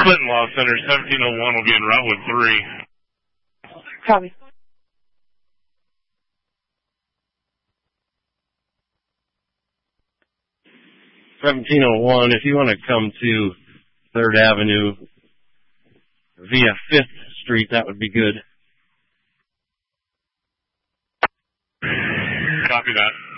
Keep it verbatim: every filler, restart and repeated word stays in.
Clinton Law Center, seventeen oh one will be en route with three. Copy. seventeen oh one, if you want to come to third Avenue via fifth Street, that would be good. Copy that.